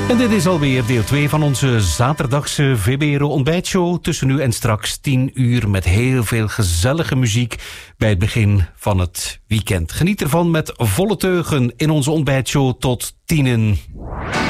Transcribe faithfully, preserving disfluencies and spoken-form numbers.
En dit is alweer deel twee van onze zaterdagse V B R O ontbijtshow. Tussen nu en straks tien uur met heel veel gezellige muziek bij het begin van het weekend. Geniet ervan met volle teugen in onze ontbijtshow tot tienen.